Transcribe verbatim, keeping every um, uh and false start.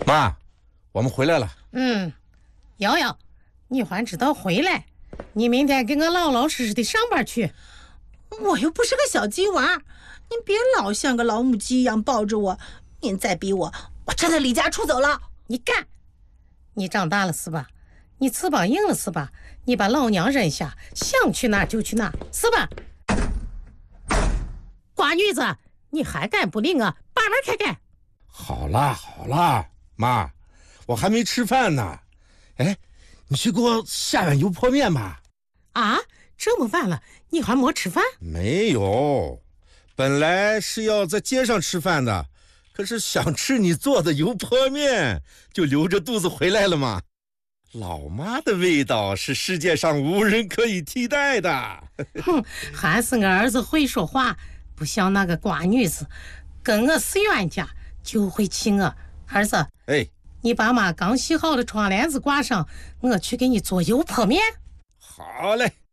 妈，我们回来了。 嗯，瑶瑶，你还知道回来？你明天给我老老实实的上班去。 我又不是个小鸡娃，您别老像个老母鸡一样抱着我。您再逼我，我真的离家出走了。 你干！你长大了是吧？你翅膀硬了是吧？你把老娘扔下，想去哪就去哪是吧？瓜女子，你还敢不理我？把门开开！ 好啦好啦，妈，我还没吃饭呢。哎，你去给我下碗油泼面吧。 啊，这么晚了，你还没吃饭？ 没有，本来是要在街上吃饭的，可是想吃你做的油泼面，就留着肚子回来了嘛。老妈的味道是世界上无人可以替代的。 哼，还是我儿子会说话，不像那个瓜女子，跟我是冤家就会气我。儿子， 哎， 你把妈刚洗好的窗帘子挂上，我去给你做油泼面。 好嘞。